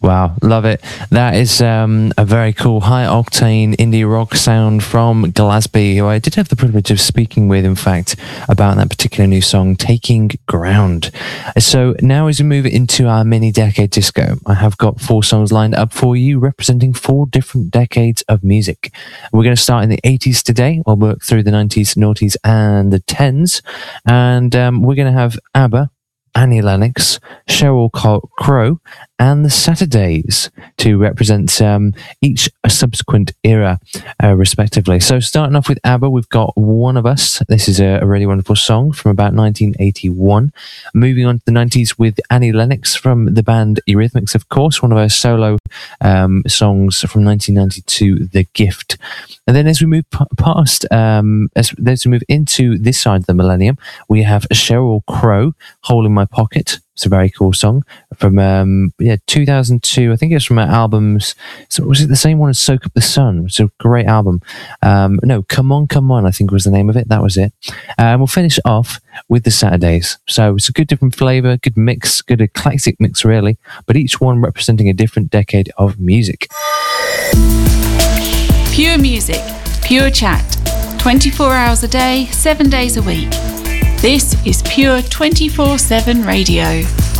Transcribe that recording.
Wow, love it. That is a very cool high-octane indie rock sound from Glasby, who I did have the privilege of speaking with, in fact, about that particular new song, Taking Ground. So now as we move into our mini-decade disco, I have got 4 songs lined up for you, representing 4 different decades of music. We're going to start in the 80s today. We'll work through the 90s, noughties, and the 10s. And we're going to have ABBA, Annie Lennox, Sheryl Crow, and the Saturdays to represent each subsequent era, respectively. So starting off with ABBA, we've got One of Us. This is a really wonderful song from about 1981. Moving on to the 90s with Annie Lennox from the band Eurythmics, of course, one of her solo songs from 1992, The Gift. And then as we move past, as we move into this side of the millennium, we have Sheryl Crow, Hole in My Pocket. It's a very cool song from 2002. I think it's from her albums. So was it the same one as Soak Up the Sun? It's a great album. No, Come On, Come On, I think was the name of it. That was it. We'll finish off with the Saturdays. So it's a good different flavour, good mix, good eclectic mix really, but each one representing a different decade of music. Pure music, pure chat, 24 hours a day, 7 days a week. This is Pure 24/7 Radio.